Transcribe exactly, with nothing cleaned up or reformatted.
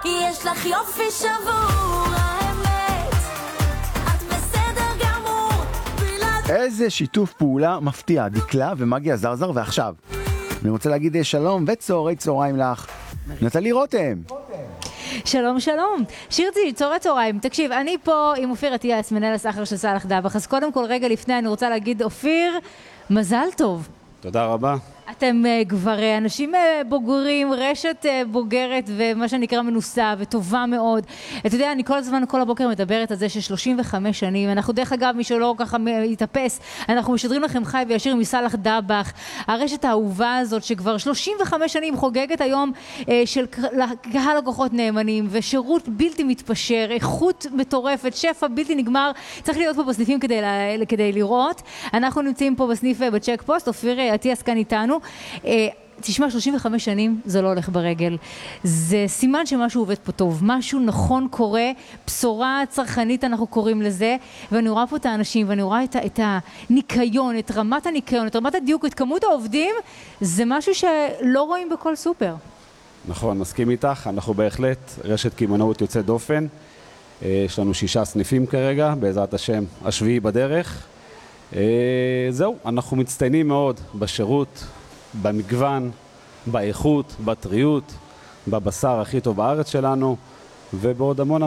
יש לך יופי שבור, האמת את בסדר גמור בלעד... איזה שיתוף פעולה מפתיע, דקלה ומגיה זרזר. ועכשיו אני רוצה להגיד שלום וצהרי צהריים לך נטלי רותם. שלום שלום, שירצי, צהרי צהריים. תקשיב, אני פה עם אופיר אטיאס, מנהל הסחר של סאלח דבח. אז קודם כל רגע לפני אני רוצה להגיד, אופיר, מזל טוב. תודה רבה. אתם uh, כבר uh, אנשים uh, בוגרים, רשת uh, בוגרת ומה שנקרא מנוסה וטובה מאוד. אתה יודע, אני כל הזמן, כל הבוקר מדברת על זה ש-שלושים וחמש שנים, אנחנו דרך אגב, מי שלא ככה יתאפס, אנחנו משדרים לכם חי וישיר מסאלח דבח, הרשת האהובה הזאת שכבר שלושים וחמש שנים חוגגת היום uh, של קהל לקוחות נאמנים ושירות בלתי מתפשר, איכות מטורפת, שפע בלתי נגמר. צריך להיות פה בסניפים כדי, לה, כדי לראות. אנחנו נמצאים פה בסניף בצ'ק פוסט, אופיר אטיאס כאן איתנו. תשמע, שלושים וחמש שנים זה לא הולך ברגל, זה סימן שמשהו עובד פה טוב, משהו נכון קורה, בשורה צרכנית אנחנו קוראים לזה, ואני רואה פה את האנשים ואני רואה את, את הניקיון, את רמת הניקיון, את רמת הדיוק, את כמות העובדים, זה משהו שלא רואים בכל סופר. נכון, מסכים איתך, אנחנו בהחלט רשת קמעונאות יוצאת דופן, יש לנו שישה סניפים כרגע, בעזרת השם השביעי בדרך. זהו, אנחנו מצטיינים מאוד בשירות, במגוון, באיכות, בטריות, בבשר הכי טוב בארץ שלנו, ובעוד המון